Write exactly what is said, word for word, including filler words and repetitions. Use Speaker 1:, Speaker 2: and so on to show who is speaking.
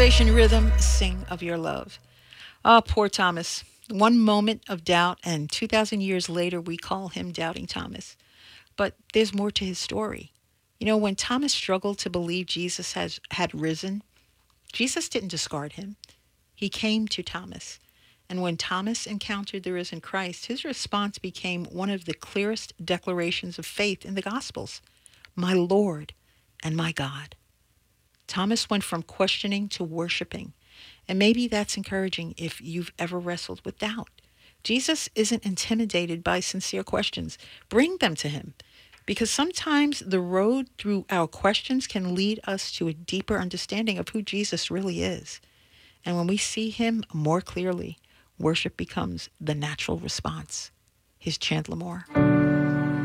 Speaker 1: Elevation Rhythm, sing of your love. Ah, poor Thomas. One moment of doubt, and two thousand years later, we call him Doubting Thomas. But there's more to his story. You know, when Thomas struggled to believe Jesus has, had risen, Jesus didn't discard him. He came to Thomas. And when Thomas encountered the risen Christ, his response became one of the clearest declarations of faith in the Gospels: My Lord and my God. Thomas went from questioning to worshiping. And maybe that's encouraging if you've ever wrestled with doubt. Jesus isn't intimidated by sincere questions. Bring them to him. Because sometimes the road through our questions can lead us to a deeper understanding of who Jesus really is. And when we see him more clearly, worship becomes the natural response. Here's Chandler Moore.